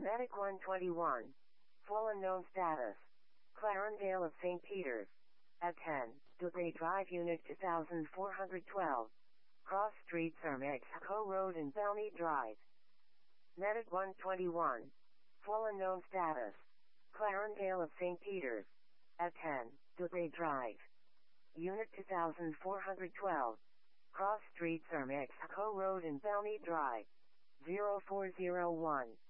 Medic 121. Full unknown status. Clarendale of St. Peters. At 10, Debris Drive Unit 2412. Cross Street Mexico Road and Bellmead Drive. Medic 121. Full unknown status. Clarendale of St. Peters. At 10, Debris Drive. Unit 2412. Cross Street Mexico Road and Bellmead Drive. 0401.